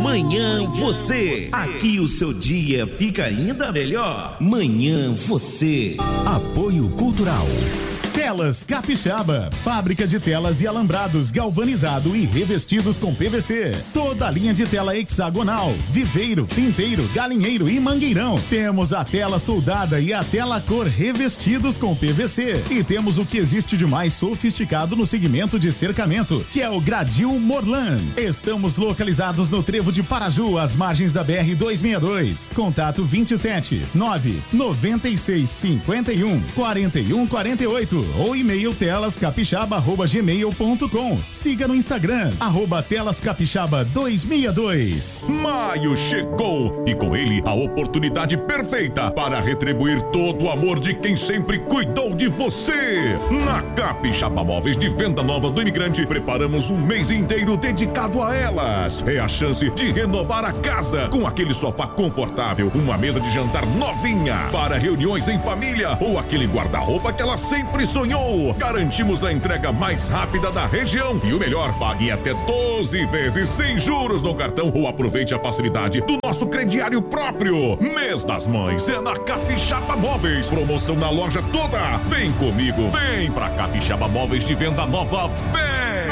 Manhã Você. Aqui o seu dia fica ainda melhor. Manhã Você. Apoio Cultural. Telas Capixaba, fábrica de telas e alambrados galvanizado e revestidos com PVC. Toda a linha de tela hexagonal, viveiro, pinteiro, galinheiro e mangueirão. Temos a tela soldada e a tela cor revestidos com PVC. E temos o que existe de mais sofisticado no segmento de cercamento, que é o Gradil Morlan. Estamos localizados no Trevo de Paraju, às margens da BR 262. Contato 27 996 51 41 48 ou e-mail telascapixaba@gmail.com. Siga no Instagram @telascapixaba2002. Maio chegou e com ele a oportunidade perfeita para retribuir todo o amor de quem sempre cuidou de você. Na Capixaba Móveis de Venda Nova do Imigrante, preparamos um mês inteiro dedicado a elas. É a chance de renovar a casa com aquele sofá confortável, uma mesa de jantar novinha para reuniões em família ou aquele guarda-roupa que ela sempre sonhou. Garantimos a entrega mais rápida da região e o melhor, pague até 12 vezes sem juros no cartão ou aproveite a facilidade do nosso crediário próprio. Mês das Mães é na Capixaba Móveis. Promoção na loja toda. Vem comigo, vem pra Capixaba Móveis de Venda Nova, vem!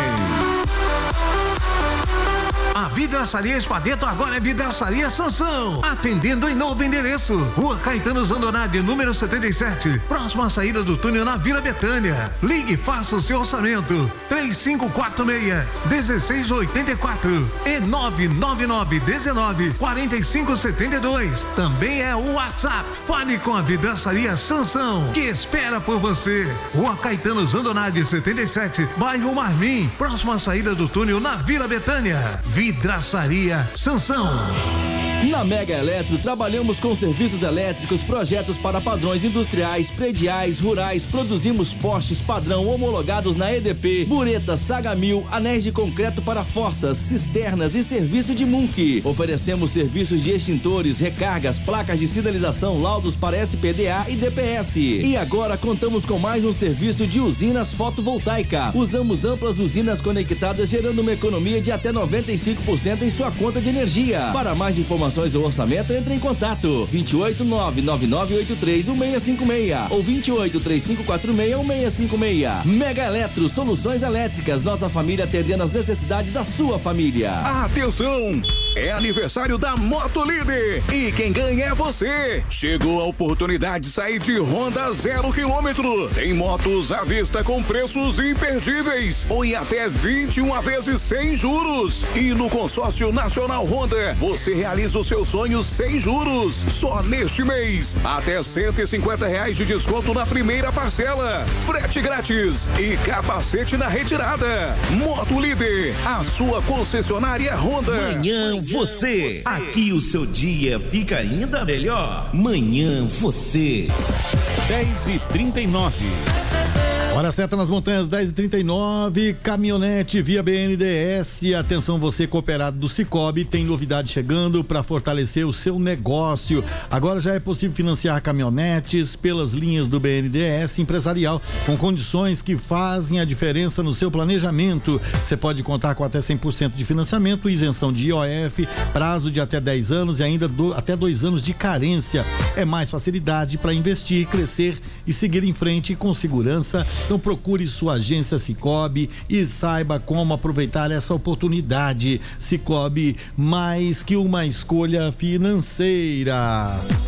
A Vidraçaria Espadeto agora é Vidraçaria Sansão. Atendendo em novo endereço. Rua Caetano Zandonade, número 77. Próxima saída do túnel na Vila Betânia. Ligue e faça o seu orçamento. 3546-1684 e 999-19-4572. Também é o WhatsApp. Fale com a Vidraçaria Sansão, que espera por você. Rua Caetano Zandonade, 77. Bairro Marmim. Próxima saída do túnel na Vila Betânia. Vidraçaria Sansão. Na Mega Eletro trabalhamos com serviços elétricos, projetos para padrões industriais, prediais, rurais, produzimos postes padrão homologados na EDP, muretas, Saga 1000, anéis de concreto para fossas, cisternas e serviço de Munk. Oferecemos serviços de extintores, recargas, placas de sinalização, laudos para SPDA e DPS. E agora contamos com mais um serviço de usinas fotovoltaica. Usamos amplas usinas conectadas, gerando uma economia de até 95% em sua conta de energia. Para mais informações ou orçamento, entre em contato 28999831656 ou 2835461656. Mega Eletro, soluções elétricas, nossa família atendendo as necessidades da sua família. Atenção! É aniversário da Moto Líder e quem ganha é você. Chegou a oportunidade de sair de Honda 0 km. Tem motos à vista com preços imperdíveis ou em até 21 vezes sem juros. E no consórcio Nacional Honda, você realiza o seu sonho sem juros. Só neste mês, até R$150 de desconto na primeira parcela. Frete grátis e capacete na retirada. Moto Líder, a sua concessionária Honda. Manhã Você. Aqui o seu dia fica ainda melhor. Manhã Você. 10h39. Hora certa nas montanhas, 10h39, caminhonete via BNDES. Atenção, você cooperado do Cicobi, tem novidade chegando para fortalecer o seu negócio. Agora já é possível financiar caminhonetes pelas linhas do BNDES empresarial, com condições que fazem a diferença no seu planejamento. Você pode contar com até 100% de financiamento, isenção de IOF, prazo de até 10 anos e ainda até 2 anos de carência. É mais facilidade para investir, crescer e seguir em frente com segurança. Então procure sua agência Cicobi e saiba como aproveitar essa oportunidade. Cicobi, mais que uma escolha financeira.